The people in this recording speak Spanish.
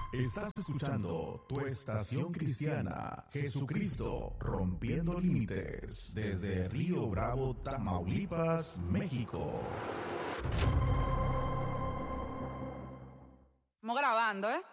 Estás escuchando tu estación cristiana, Jesucristo rompiendo límites, desde Río Bravo, Tamaulipas, México. Estamos grabando, ¿eh?